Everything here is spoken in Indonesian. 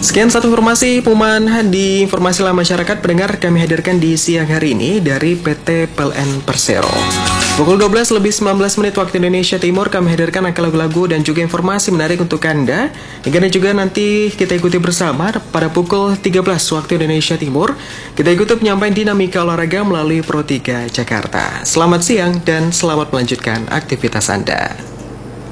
Sekian satu informasi pengumuman di informasi laman masyarakat pendengar kami hadirkan di siang hari ini dari PT PLN Persero. Pukul 12 lebih 19 menit waktu Indonesia Timur kami hadirkan angka lagu-lagu dan juga informasi menarik untuk Anda. Hingga juga nanti kita ikuti bersama pada pukul 13 waktu Indonesia Timur. Kita ikuti penyampaian dinamika olahraga melalui Pro 3 Jakarta. Selamat siang dan selamat melanjutkan aktivitas Anda.